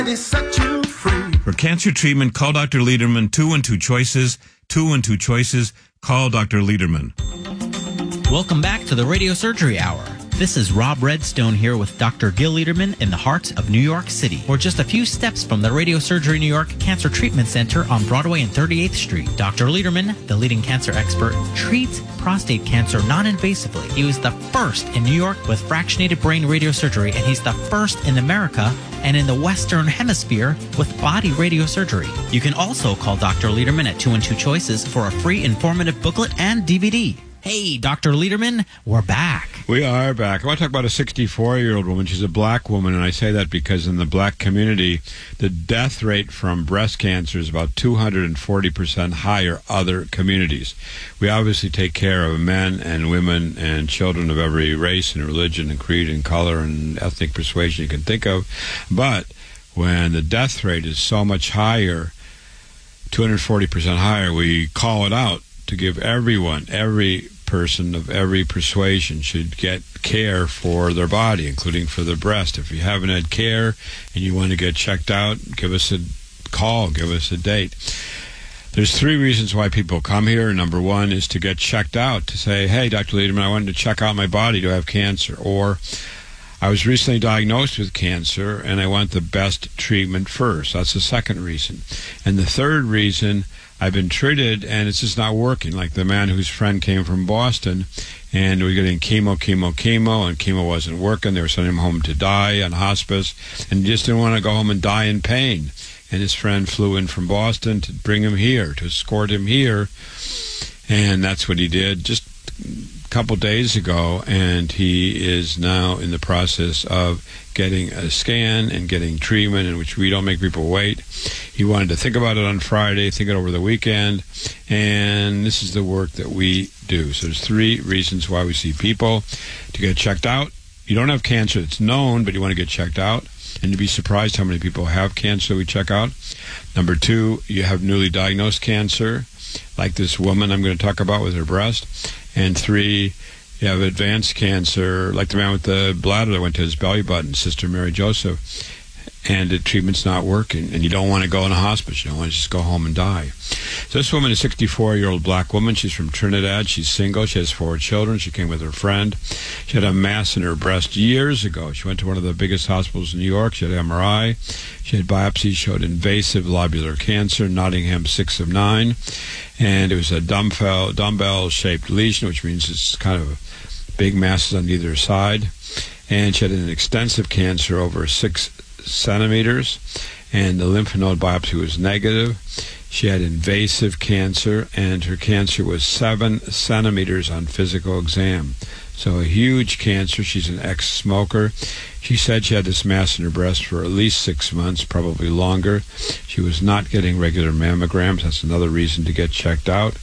Set you free. For cancer treatment, call Dr. Lederman. 212 Choices. 212 Choices. Call Dr. Lederman. Welcome back to the Radio Surgery Hour. This is Rob Redstone here with Dr. Gil Lederman in the heart of New York City. We're just a few steps from the Radio Surgery New York Cancer Treatment Center on Broadway and 38th Street. Dr. Lederman, the leading cancer expert, treats prostate cancer non-invasively. He was the first in New York with fractionated brain radiosurgery, and he's the first in America and in the Western Hemisphere with body radiosurgery. You can also call Dr. Lederman at 212 Choices for a free informative booklet and DVD. Hey, Dr. Lederman, we're back. We are back. I want to talk about a 64-year-old woman. She's a black woman, and I say that because in the black community, the death rate from breast cancer is about 240% higher other communities. We obviously take care of men and women and children of every race and religion and creed and color and ethnic persuasion you can think of. But when the death rate is so much higher, 240% higher, we call it out to give everyone, every person of every persuasion should get care for their body, including for their breast. If you haven't had care and you want to get checked out, give us a call, give us a date. There's three reasons why people come here. Number one is to get checked out, to say, hey, Dr. Lederman, I wanted to check out my body. Do I have cancer? Or I was recently diagnosed with cancer and I want the best treatment first. That's the second reason. And the third reason, I've been treated and it's just not working. Like the man whose friend came from Boston and we were getting chemo, and chemo wasn't working. They were sending him home to die on hospice and he just didn't want to go home and die in pain. And his friend flew in from Boston to bring him here, to escort him here. And that's what he did just a couple days ago. And he is now in the process of getting a scan and getting treatment, in which we don't make people wait. He wanted to think about it on Friday, think it over the weekend, and this is the work that we do. So there's three reasons why we see people: to get checked out. You don't have cancer, it's known, but you want to get checked out, and you'd be surprised how many people have cancer we check out. Number two, you have newly diagnosed cancer, like this woman I'm going to talk about with her breast. And three, you have advanced cancer, like the man with the bladder that went to his belly button, Sister Mary Joseph, and the treatment's not working, and you don't want to go in a hospice. You don't want to just go home and die. So this woman is a 64-year-old black woman. She's from Trinidad. She's single. She has 4 children. She came with her friend. She had a mass in her breast years ago. She went to one of the biggest hospitals in New York. She had MRI. She had biopsies, showed invasive lobular cancer, Nottingham 6 of 9, and it was a dumbbell-shaped lesion, which means it's kind of big masses on either side. And she had an extensive cancer over 6 centimeters, and the lymph node biopsy was negative. She had invasive cancer, and her cancer was 7 centimeters on physical exam. So a huge cancer. She's an ex-smoker. She said she had this mass in her breast for at least 6 months, probably longer. She was not getting regular mammograms. That's another reason to get checked out.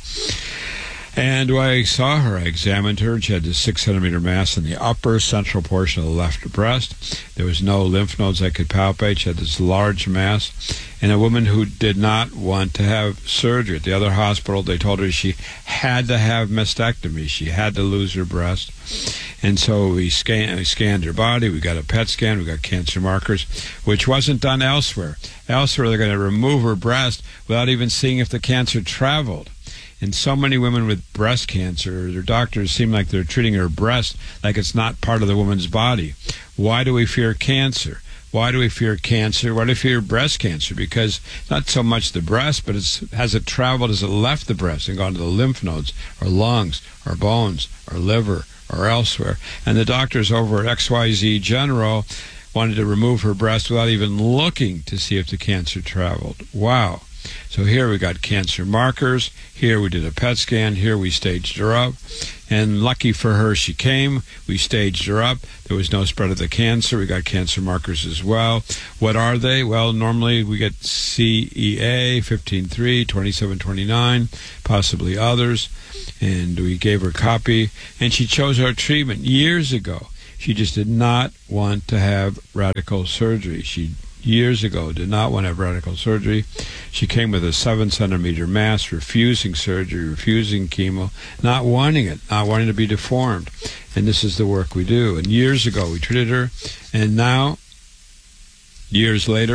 And when I saw her, I examined her, and she had this 6-centimeter mass in the upper central portion of the left breast. There was no lymph nodes I could palpate. She had this large mass. And a woman who did not want to have surgery. At the other hospital, they told her she had to have mastectomy. She had to lose her breast. And so we scanned her body. We got a PET scan. We got cancer markers, which wasn't done elsewhere. Elsewhere, they're going to remove her breast without even seeing if the cancer traveled. And so many women with breast cancer, their doctors seem like they're treating her breast like it's not part of the woman's body. Why do we fear cancer? Why do we fear cancer? Why do we fear breast cancer? Because not so much the breast, but has it traveled, has it left the breast and gone to the lymph nodes or lungs or bones or liver or elsewhere? And the doctors over at XYZ General wanted to remove her breast without even looking to see if the cancer traveled. Wow. So here we got cancer markers. Here we did a PET scan. Here we staged her up. And lucky for her, she came. We staged her up. There was no spread of the cancer. We got cancer markers as well. What are they? Well, normally we get CEA, 15-3, 27-29, possibly others. And we gave her a copy. And she chose our treatment years ago. She just did not want to have radical surgery. She years ago did not want to have radical surgery. She came with a 7-centimeter mass, refusing surgery, refusing chemo, not wanting it, not wanting to be deformed. And this is the work we do. And years ago we treated her, and now, years later,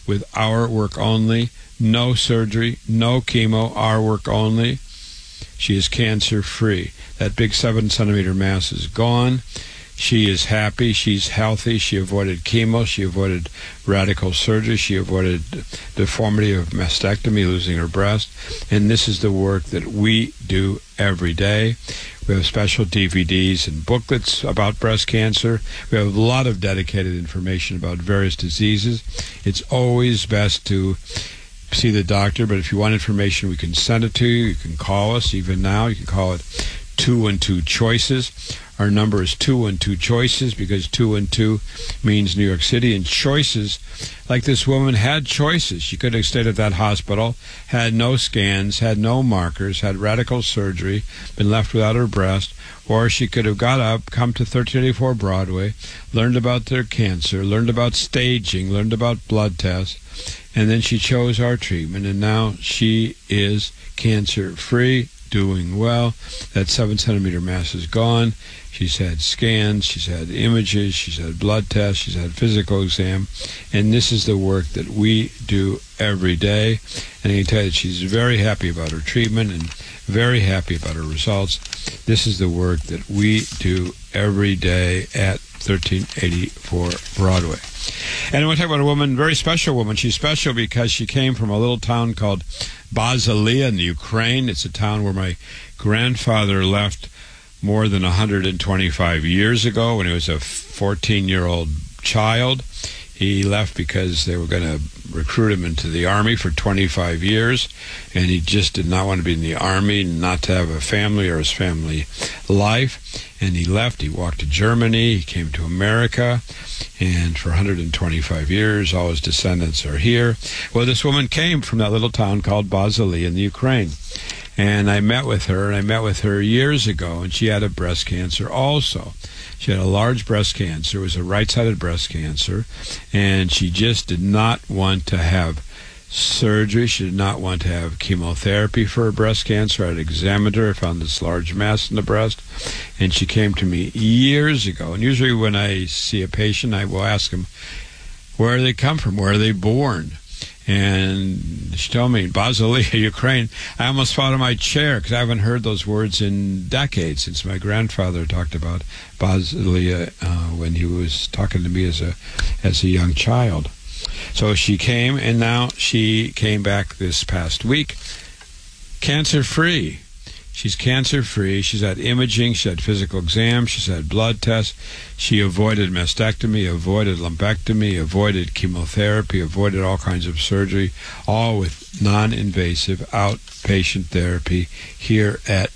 with our work only. No surgery, no chemo, our work only. She is cancer-free. That big 7-centimeter mass is gone. She is happy. She's healthy. She avoided chemo. She avoided radical surgery. She avoided deformity of mastectomy, losing her breast. And this is the work that we do every day. We have special DVDs and booklets about breast cancer. We have a lot of dedicated information about various diseases. It's always best to see the doctor, but if you want information, we can send it to you. You can call us even now. You can call it 212 Choices. Our number is 212 Choices because 212 means New York City, and choices, like this woman had choices. She could have stayed at that hospital, had no scans, had no markers, had radical surgery, been left without her breast, or she could have got up, come to 1384 Broadway, learned about their cancer, learned about staging, learned about blood tests, and then she chose our treatment, and now she is cancer-free, doing well. That 7-centimeter mass is gone. She's had scans, she's had images, she's had blood tests, she's had physical exam, and this is the work that we do every day. And I can tell you that she's very happy about her treatment and very happy about her results. This is the work that we do every day at 1384 Broadway. And I want to talk about a woman, very special woman. She's special because she came from a little town called Bazylia in the Ukraine. It's a town where my grandfather left more than 125 years ago when he was a 14-year-old child. He left because they were going to recruit him into the Army for 25 years, and he just did not want to be in the Army, not to have a family or his family life, and he left. He walked to Germany, he came to America, and for 125 years, all his descendants are here. Well, this woman came from that little town called Bazylia in the Ukraine, and I met with her years ago, and she had a breast cancer also. She had a large breast cancer. It was a right-sided breast cancer, and she just did not want to have surgery. She did not want to have chemotherapy for her breast cancer. I had examined her. I found this large mass in the breast, and she came to me years ago. And usually when I see a patient, I will ask them, where do they come from? Where are they born? And she told me, Bazylia, Ukraine. I almost fell out of my chair because I haven't heard those words in decades since my grandfather talked about Bazylia when he was talking to me as a young child. So she came, and now she came back this past week, cancer-free. She's cancer-free. She's had imaging. She had physical exams. She's had blood tests. She avoided mastectomy, avoided lumpectomy, avoided chemotherapy, avoided all kinds of surgery, all with non-invasive outpatient therapy here at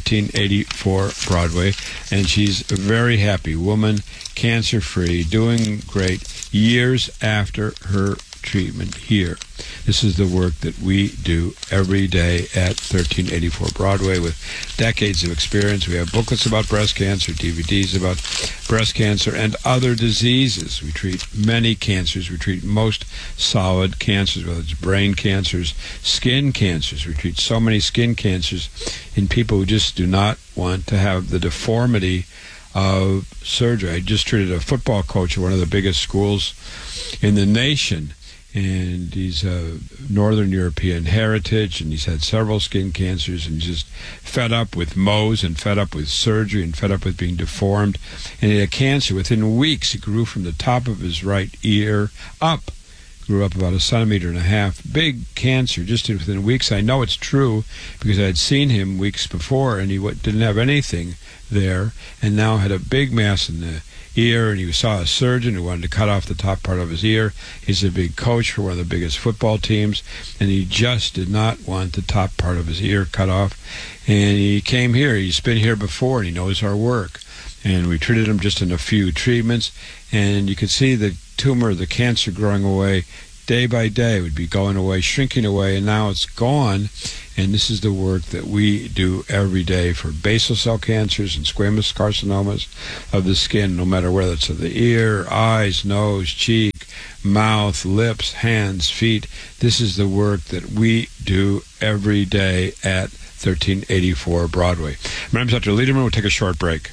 1384 Broadway. And she's a very happy woman, cancer-free, doing great years after her treatment here. This is the work that we do every day at 1384 Broadway with decades of experience. We have booklets about breast cancer, DVDs about breast cancer and other diseases. We treat many cancers. We treat most solid cancers, whether it's brain cancers, skin cancers. We treat so many skin cancers in people who just do not want to have the deformity of surgery. I just treated a football coach at one of the biggest schools in the nation, and he's a Northern European heritage, and he's had several skin cancers, and he's just fed up with Mohs and fed up with surgery and fed up with being deformed. And he had cancer. Within weeks, it grew from the top of his right ear up. Grew up about 1.5 centimeters. Big cancer, just within weeks. I know it's true because I had seen him weeks before, and he didn't have anything there, and now had a big mass in the ear, and he saw a surgeon who wanted to cut off the top part of his ear. He's a big coach for one of the biggest football teams, and he just did not want the top part of his ear cut off. And he came here. He's been here before, and he knows our work. And we treated him just in a few treatments, and you could see the tumor, the cancer growing away day by day. It would be going away, shrinking away, and now it's gone. And this is the work that we do every day for basal cell cancers and squamous carcinomas of the skin, no matter whether it's of the ear, eyes, nose, cheek, mouth, lips, hands, feet. This is the work that we do every day at 1384 Broadway. My name is Dr. Lederman. We'll take a short break.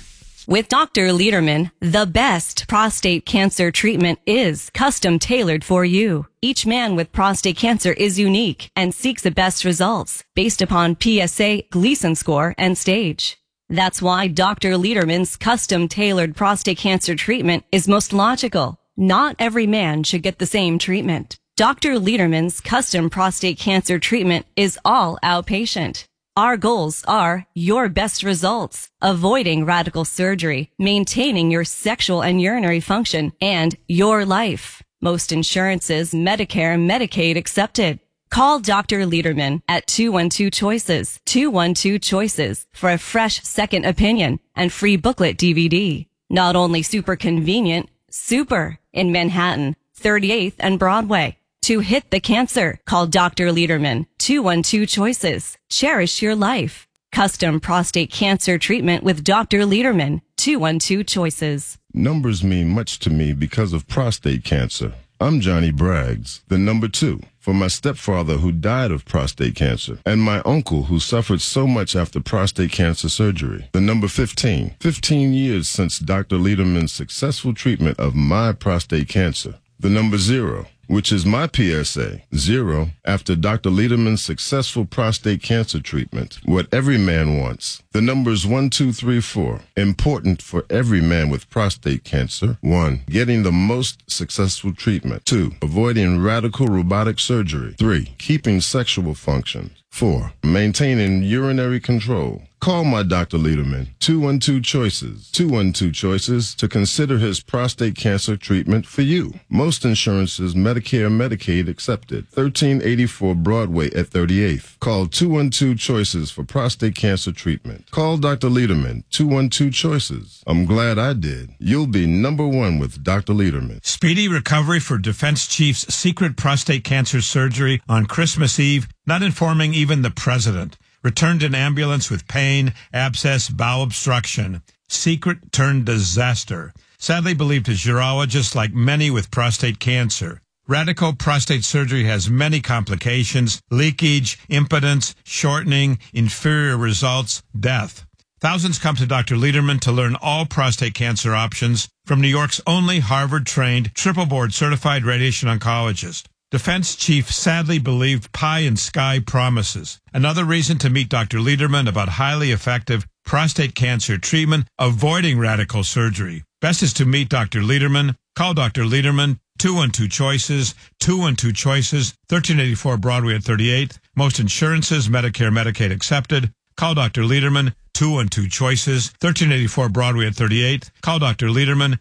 With Dr. Lederman, the best prostate cancer treatment is custom tailored for you. Each man with prostate cancer is unique and seeks the best results based upon PSA, Gleason score, and stage. That's why Dr. Lederman's custom tailored prostate cancer treatment is most logical. Not every man should get the same treatment. Dr. Lederman's custom prostate cancer treatment is all outpatient. Our goals are your best results, avoiding radical surgery, maintaining your sexual and urinary function, and your life. Most insurances, Medicare, Medicaid accepted. Call Dr. Lederman at 212-CHOICES, 212-CHOICES for a fresh second opinion and free booklet DVD. Not only super convenient, super in Manhattan, 38th and Broadway. To hit the cancer, call Dr. Lederman, 212-CHOICES. Cherish your life. Custom prostate cancer treatment with Dr. Lederman, 212-CHOICES. Numbers mean much to me because of prostate cancer. I'm Johnny Braggs, the number 2, for my stepfather who died of prostate cancer, and my uncle who suffered so much after prostate cancer surgery. The number 15, 15 years since Dr. Lederman's successful treatment of my prostate cancer. The number 0, which is my PSA, 0, after Dr. Lederman's successful prostate cancer treatment. What every man wants. The numbers 1, 2, 3, 4. Important for every man with prostate cancer. 1, getting the most successful treatment. 2, avoiding radical robotic surgery. 3, keeping sexual function. 4, maintaining urinary control. Call my Dr. Lederman, 212-CHOICES, 212-CHOICES, to consider his prostate cancer treatment for you. Most insurances, Medicare, Medicaid accepted. 1384 Broadway at 38th. Call 212-CHOICES for prostate cancer treatment. Call Dr. Lederman, 212-CHOICES. I'm glad I did. You'll be number 1 with Dr. Lederman. Speedy recovery for Defense Chief's secret prostate cancer surgery on Christmas Eve, not informing even the president. Returned in ambulance with pain, abscess, bowel obstruction. Secret turned disaster. Sadly believed his urologist, like many with prostate cancer. Radical prostate surgery has many complications: leakage, impotence, shortening, inferior results, death. Thousands come to Dr. Lederman to learn all prostate cancer options from New York's only Harvard-trained, triple-board certified radiation oncologist. Defense chief sadly believed pie in sky promises. Another reason to meet Dr. Lederman about highly effective prostate cancer treatment, avoiding radical surgery. Best is to meet Dr. Lederman. Call Dr. Lederman, 212-CHOICES, 212-CHOICES, 1384 Broadway at 38th. Most insurances, Medicare, Medicaid accepted. Call Dr. Lederman, 212-CHOICES, 1384 Broadway at 38th. Call Dr. Lederman,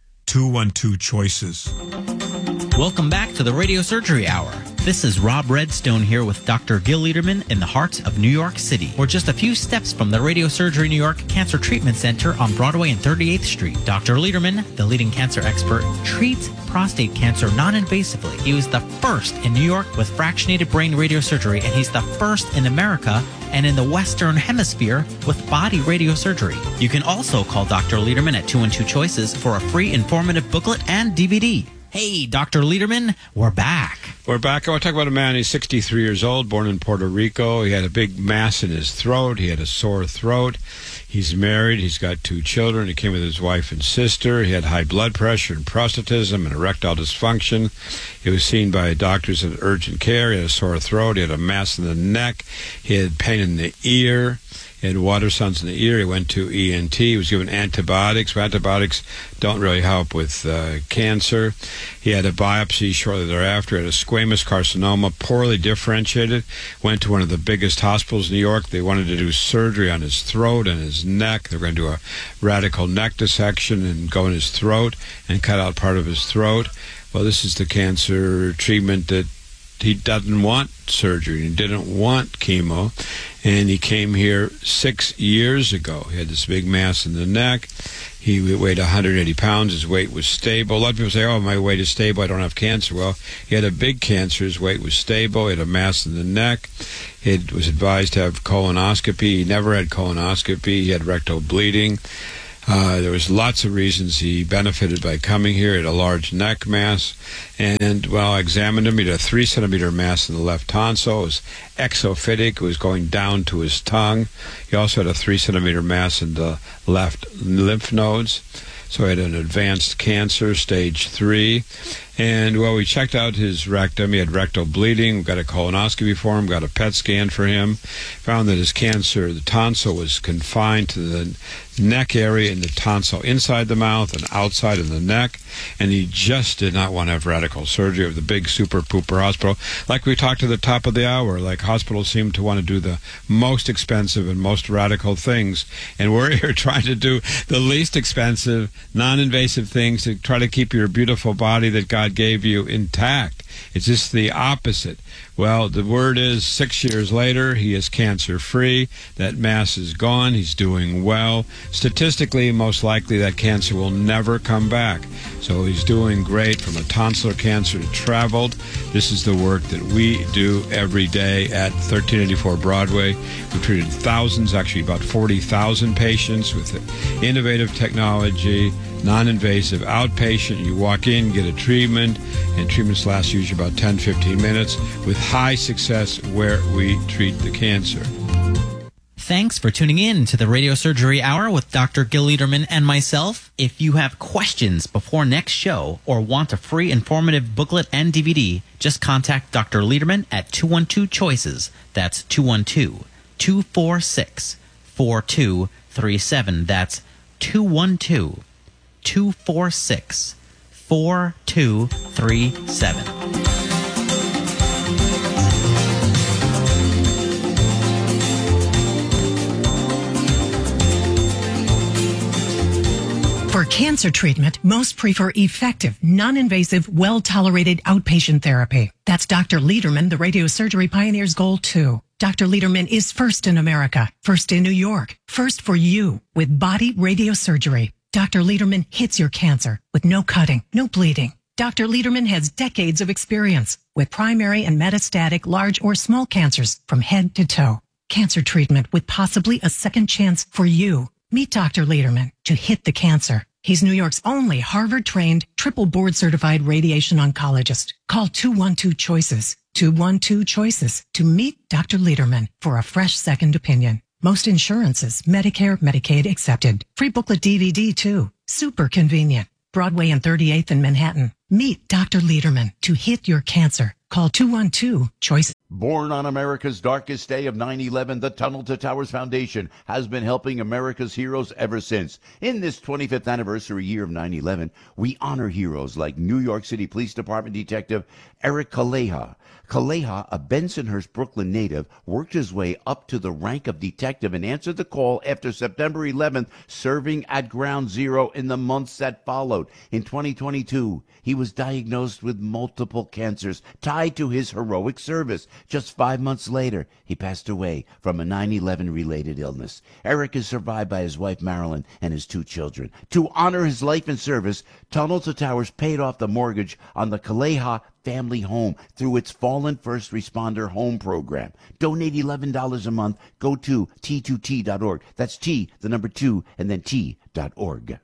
212-CHOICES. Welcome back to the Radio Surgery Hour. This is Rob Redstone here with Dr. Gil Lederman in the heart of New York City. We're just a few steps from the Radio Surgery New York Cancer Treatment Center on Broadway and 38th Street. Dr. Lederman, the leading cancer expert, treats prostate cancer non-invasively. He was the first in New York with fractionated brain radiosurgery, and he's the first in America and in the Western Hemisphere with body radiosurgery. You can also call Dr. Lederman at 212-CHOICES for a free informative booklet and DVD. Hey, Dr. Lederman, we're back. We're back. I want to talk about a man. He's 63 years old, born in Puerto Rico. He had a big mass in his throat. He had a sore throat. He's married. He's got 2 children. He came with his wife and sister. He had high blood pressure and prostatism and erectile dysfunction. He was seen by doctors in urgent care. He had a sore throat. He had a mass in the neck. He had pain in the ear. He had water sounds in the ear. He went to ENT. He was given antibiotics. Antibiotics don't really help with cancer. He had a biopsy shortly thereafter. He had a squamous carcinoma, poorly differentiated. Went to one of the biggest hospitals in New York. They wanted to do surgery on his throat and his neck. They were going to do a radical neck dissection and go in his throat and cut out part of his throat. Well, this is the cancer treatment that he doesn't want surgery. He didn't want chemo. And he came here 6 years ago. He had this big mass in the neck. He weighed 180 pounds. His weight was stable. A lot of people say, oh, my weight is stable. I don't have cancer. Well, he had a big cancer. His weight was stable. He had a mass in the neck. He was advised to have colonoscopy. He never had colonoscopy. He had rectal bleeding. There was lots of reasons he benefited by coming here. He had a large neck mass, and I examined him. He had a 3-centimeter mass in the left tonsil. It was exophytic. It was going down to his tongue. He also had a 3-centimeter mass in the left lymph nodes. So he had an advanced cancer, stage 3. And, we checked out his rectum. He had rectal bleeding. We got a colonoscopy for him, got a PET scan for him. Found that his cancer, the tonsil, was confined to the neck area and the tonsil inside the mouth and outside of the neck. And he just did not want to have radical surgery of the big super pooper hospital. Like we talked at the top of the hour, like hospitals seem to want to do the most expensive and most radical things. And we're here trying to do the least expensive, non-invasive things to try to keep your beautiful body that God gave you intact. It's just the opposite. Well, the word is 6 years later, he is cancer-free. That mass is gone. He's doing well. Statistically, most likely that cancer will never come back. So he's doing great from a tonsillar cancer to traveled. This is the work that we do every day at 1384 Broadway. We've treated thousands, actually about 40,000 patients with innovative technology, non-invasive outpatient. You walk in, get a treatment, and treatments last usually about 10-15 minutes with high success where we treat the cancer. Thanks for tuning in to the Radio Surgery Hour with Dr. Gil Lederman and myself. If you have questions before next show or want a free informative booklet and DVD, just contact Dr. Lederman at 212-CHOICES. That's 212-246-4237. That's 212-246-4237. For cancer treatment, most prefer effective, non-invasive, well-tolerated outpatient therapy. That's Dr. Lederman, the radiosurgery pioneer's goal, too. Dr. Lederman is first in America, first in New York, first for you with body radiosurgery. Dr. Lederman hits your cancer with no cutting, no bleeding. Dr. Lederman has decades of experience with primary and metastatic large or small cancers from head to toe. Cancer treatment with possibly a second chance for you. Meet Dr. Lederman to hit the cancer. He's New York's only Harvard-trained, triple board-certified radiation oncologist. Call 212-CHOICES, 212-CHOICES to meet Dr. Lederman for a fresh second opinion. Most insurances, Medicare, Medicaid accepted. Free booklet DVD, too. Super convenient. Broadway and 38th in Manhattan. Meet Dr. Lederman to hit your cancer. Call 212-CHOICES. Born on America's darkest day of 9/11, the Tunnel to Towers Foundation has been helping America's heroes ever since. In this 25th anniversary year of 9/11, we honor heroes like New York City Police Department Detective Eric Kaleha. Kaleha, a Bensonhurst, Brooklyn native, worked his way up to the rank of detective and answered the call after September 11th, serving at Ground Zero in the months that followed. In 2022, he was diagnosed with multiple cancers tied to his heroic service. Just 5 months later, he passed away from a 9/11-related illness. Eric is survived by his wife, Marilyn, and his 2 children. To honor his life and service, Tunnel to Towers paid off the mortgage on the Kaleha family home through its Fallen First Responder Home Program. Donate $11 a month. Go to T2T.org. That's T, the number 2, and then T.org.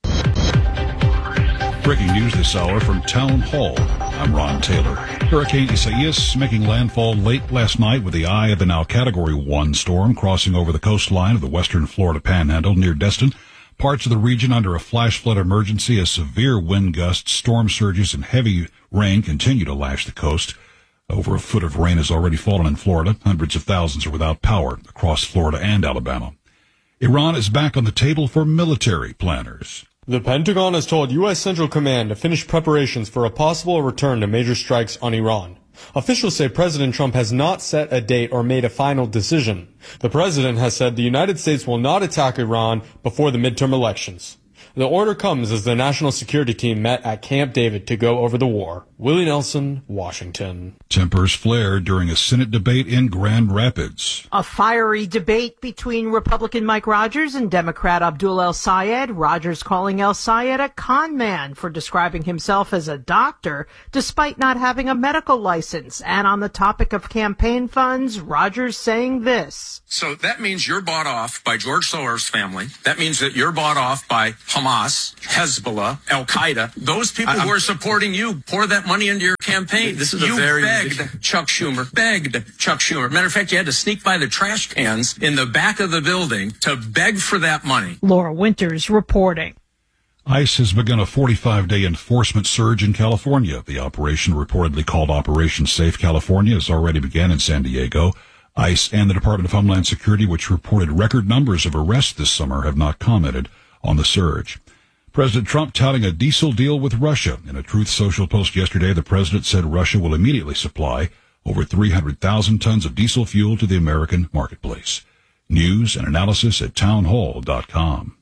Breaking news this hour from Town Hall. I'm Ron Taylor. Hurricane Isaias making landfall late last night with the eye of the now Category 1 storm crossing over the coastline of the western Florida Panhandle near Destin. Parts of the region under a flash flood emergency as severe wind gusts, storm surges, and heavy rain continue to lash the coast. Over a foot of rain has already fallen in Florida. Hundreds of thousands are without power across Florida and Alabama. Iran is back on the table for military planners. The Pentagon has told U.S. Central Command to finish preparations for a possible return to major strikes on Iran. Officials say President Trump has not set a date or made a final decision. The president has said the United States will not attack Iran before the midterm elections. The order comes as the national security team met at Camp David to go over the war. Willie Nelson, Washington. Tempers flared during a Senate debate in Grand Rapids. A fiery debate between Republican Mike Rogers and Democrat Abdul El Sayed. Rogers calling El Sayed a con man for describing himself as a doctor despite not having a medical license. And on the topic of campaign funds, Rogers saying this. So that means you're bought off by George Soros' family. That means that you're bought off by Hamas, Hezbollah, Al-Qaeda. Those people who are supporting you pour that money into your campaign. This is you begged Chuck Schumer. Matter of fact, you had to sneak by the trash cans in the back of the building to beg for that money. Laura Winters reporting. ICE has begun a 45-day enforcement surge in California. The operation, reportedly called Operation Safe California, has already begun in San Diego. ICE and the Department of Homeland Security, which reported record numbers of arrests this summer, have not commented on the surge. President Trump touting a diesel deal with Russia. In a Truth Social post yesterday, the president said Russia will immediately supply over 300,000 tons of diesel fuel to the American marketplace. News and analysis at townhall.com.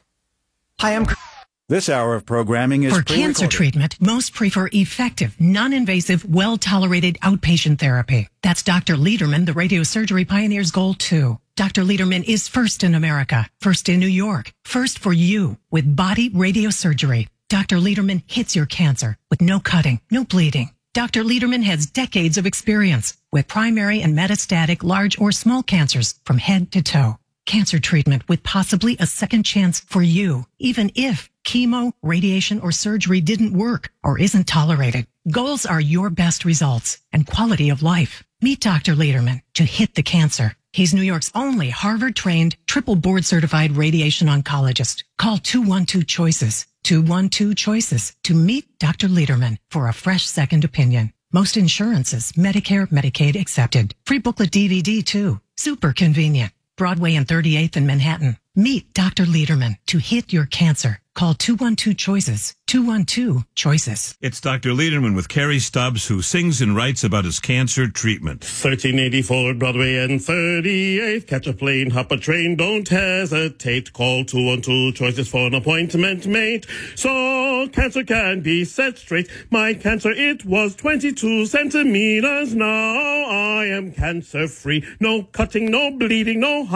Hi, This hour of programming is for cancer treatment. Most prefer effective, non-invasive, well-tolerated outpatient therapy. That's Dr. Lederman, the radiosurgery pioneer's goal too. Dr. Lederman is first in America, first in New York, first for you with body radiosurgery. Dr. Lederman hits your cancer with no cutting, no bleeding. Dr. Lederman has decades of experience with primary and metastatic large or small cancers from head to toe. Cancer treatment with possibly a second chance for you, even if chemo, radiation, or surgery didn't work or isn't tolerated. Goals are your best results and quality of life. Meet Dr. Lederman to hit the cancer. He's New York's only Harvard-trained, triple board-certified radiation oncologist. Call 212-CHOICES, 212-CHOICES to meet Dr. Lederman for a fresh second opinion. Most insurances, Medicare, Medicaid accepted. Free booklet DVD too. Super convenient. Broadway and 38th in Manhattan. Meet Dr. Lederman to hit your cancer. Call 212-CHOICES, 212-CHOICES. It's Dr. Lederman with Kerry Stubbs, who sings and writes about his cancer treatment. 1384 Broadway and 38th. Catch a plane, hop a train, don't hesitate. Call 212-CHOICES for an appointment made. So cancer can be set straight. My cancer, it was 22 centimeters. Now I am cancer-free. No cutting, no bleeding, no